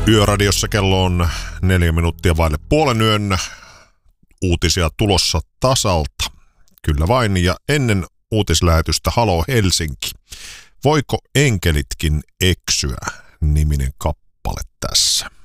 Yöradiossa kello on 4 minuuttia vaille puolen yön. Uutisia tulossa tasalta. Kyllä vain, ja ennen uutislähetystä Halo Helsinki. Voiko enkelitkin eksyä? Niminen kappale tässä.